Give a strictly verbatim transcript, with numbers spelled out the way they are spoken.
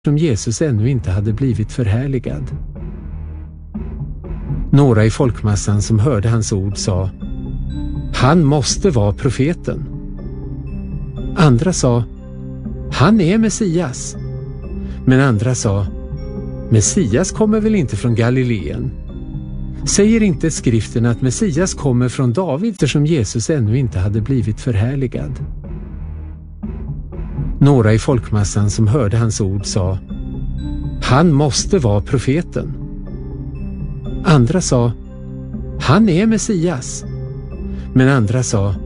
som Jesus ännu inte hade blivit förhärligad. Några i folkmassan som hörde hans ord sa: han måste vara profeten. Andra sa: han är Messias. Men andra sa: Messias kommer väl inte från Galileen? Säger inte skriften att Messias kommer från David, eftersom Jesus ännu inte hade blivit förhärligad? Några i folkmassan som hörde hans ord sa: han måste vara profeten. Andra sa: han är Messias. Men andra sa: